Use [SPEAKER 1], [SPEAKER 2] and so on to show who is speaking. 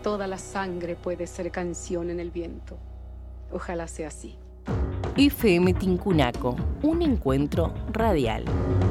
[SPEAKER 1] Toda la sangre puede ser canción en el viento. Ojalá sea así.
[SPEAKER 2] FM Tincunaco, un encuentro radial.